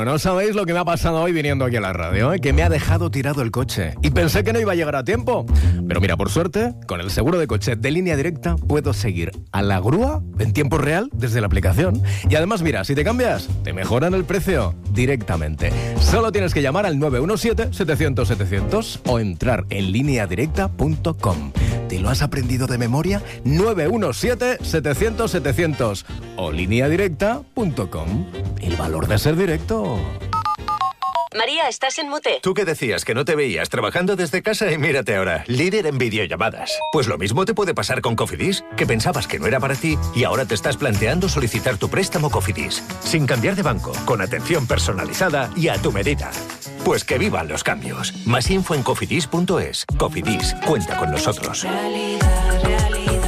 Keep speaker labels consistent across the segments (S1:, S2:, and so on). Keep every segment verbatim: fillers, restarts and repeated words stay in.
S1: Bueno, no sabéis lo que me ha pasado hoy viniendo aquí a la radio, ¿eh? Que me ha dejado tirado el coche. Y pensé que no iba a llegar a tiempo. Pero mira, por suerte, con el seguro de coche de Línea Directa puedo seguir a la grúa en tiempo real desde la aplicación. Y además, mira, si te cambias, te mejoran el precio directamente. Solo tienes que llamar al nueve uno siete, setecientos, setecientos o entrar en línea directa punto com. ¿Te lo has aprendido de memoria? nueve uno siete, setecientos, setecientos o línea directa punto com. El valor de ser directo.
S2: María, estás en mute.
S3: Tú que decías que no te veías trabajando desde casa y mírate ahora, líder en videollamadas. Pues lo mismo te puede pasar con Cofidis, que pensabas que no era para ti y ahora te estás planteando solicitar tu préstamo Cofidis. Sin cambiar de banco, con atención personalizada y a tu medida. Pues que vivan los cambios. Más info en cofidis punto es. Cofidis, cuenta con nosotros.
S2: Realidad, realidad.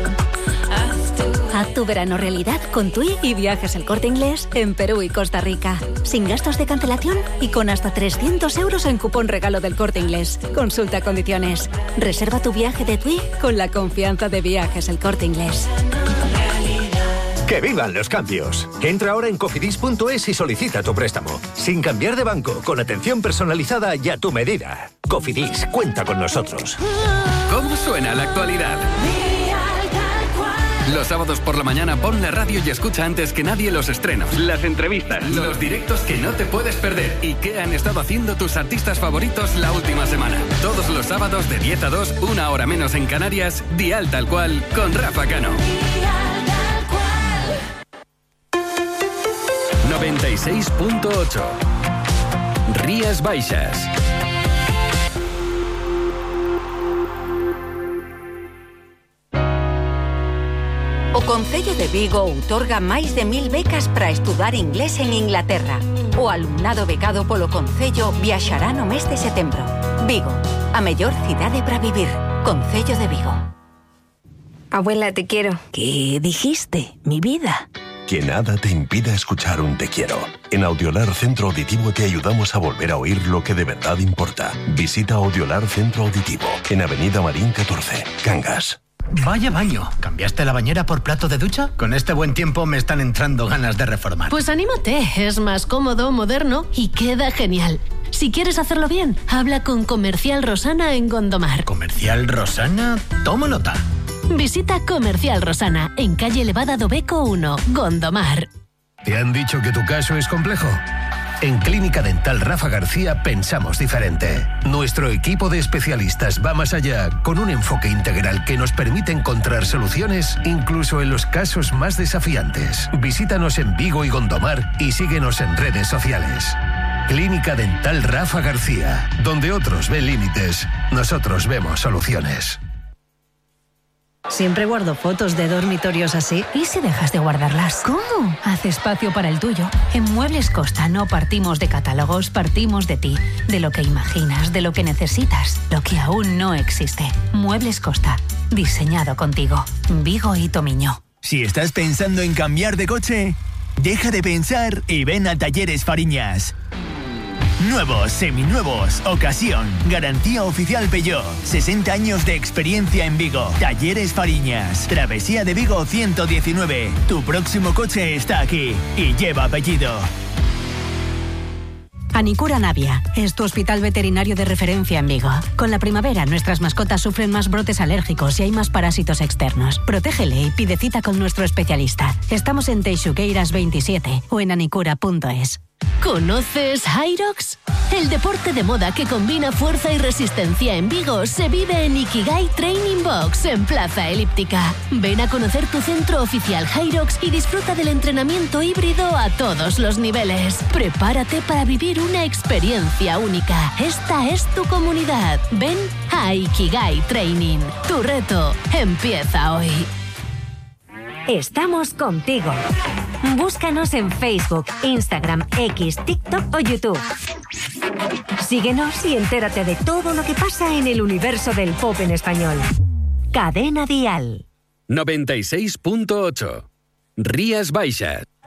S4: Haz tu verano realidad con TUI y Viajes El Corte Inglés en Perú y Costa Rica. Sin gastos de cancelación y con hasta trescientos euros en cupón regalo del Corte Inglés. Consulta condiciones. Reserva tu viaje de TUI con la confianza de Viajes El Corte Inglés.
S3: ¡Que vivan los cambios! Entra ahora en cofidis punto es y solicita tu préstamo. Sin cambiar de banco, con atención personalizada y a tu medida. Cofidis, cuenta con nosotros.
S5: ¿Cómo suena la actualidad? Los sábados por la mañana pon la radio y escucha antes que nadie los estrenos, las entrevistas, los directos que no te puedes perder y qué han estado haciendo tus artistas favoritos la última semana. Todos los sábados de diez a dos, una hora menos en Canarias, Dial Tal Cual con Rafa Cano. noventa y seis punto ocho Rías Baixas.
S4: O Concello de Vigo outorga máis de mil becas para estudar inglés en Inglaterra. O alumnado becado polo Concello viaxará no mes de setembro. Vigo, a mellor cidade para vivir. Concello de Vigo.
S6: Abuela, te quiero.
S4: ¿Qué dijiste, mi vida?
S7: Que nada te impida escuchar un te quiero. En Audiolar Centro Auditivo te ayudamos a volver a oír lo que de verdad importa. Visita Audiolar Centro Auditivo en Avenida Marín catorce, Cangas.
S8: Vaya baño. ¿Cambiaste la bañera por plato de ducha? Con este buen tiempo me están entrando ganas de reformar.
S9: Pues anímate, es más cómodo, moderno y queda genial. Si quieres hacerlo bien, habla con Comercial Rosana en Gondomar.
S8: ¿Comercial Rosana? Tomo nota.
S9: Visita Comercial Rosana en calle Elevada do Beco uno, Gondomar.
S10: ¿Te han dicho que tu caso es complejo? En Clínica Dental Rafa García pensamos diferente. Nuestro equipo de especialistas va más allá, con un enfoque integral que nos permite encontrar soluciones incluso en los casos más desafiantes. Visítanos en Vigo y Gondomar y síguenos en redes sociales. Clínica Dental Rafa García, donde otros ven límites, nosotros vemos soluciones.
S11: Siempre guardo fotos de dormitorios así. ¿Y si dejas de guardarlas?
S9: ¿Cómo?
S11: Haz espacio para el tuyo. En Muebles Costa no partimos de catálogos, partimos de ti, de lo que imaginas, de lo que necesitas, lo que aún no existe. Muebles Costa, diseñado contigo. Vigo y Tomiño.
S12: Si estás pensando en cambiar de coche, deja de pensar y ven a Talleres Fariñas. Nuevos, seminuevos, ocasión, garantía oficial Peugeot, sesenta años de experiencia en Vigo. Talleres Fariñas, Travesía de Vigo ciento diecinueve. Tu próximo coche está aquí y lleva apellido.
S11: Anicura Navia es tu hospital veterinario de referencia en Vigo. Con la primavera, nuestras mascotas sufren más brotes alérgicos y hay más parásitos externos. Protégele y pide cita con nuestro especialista. Estamos en Teixugueiras veintisiete o en anicura punto es.
S9: ¿Conoces Hyrox? El deporte de moda que combina fuerza y resistencia en Vigo se vive en Ikigai Training Box en Plaza Elíptica. Ven a conocer tu centro oficial Hyrox y disfruta del entrenamiento híbrido a todos los niveles. Prepárate para vivir una experiencia única. Esta es tu comunidad. Ven a Ikigai Training. Tu reto empieza hoy.
S6: Estamos contigo. Búscanos en Facebook, Instagram, X, TikTok o YouTube. Síguenos y entérate de todo lo que pasa en el universo del pop en español. Cadena Dial.
S5: noventa y seis punto ocho Rías Baixas.